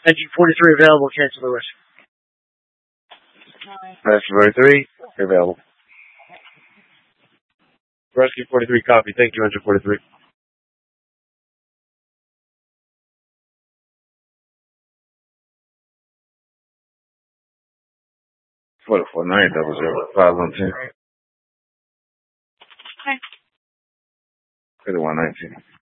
Engine 43 available, cancel Lewis. Rescue 43, available. Rescue 43, copy. Thank you, Engine 43. For the 4900, 5110. Okay. 3119.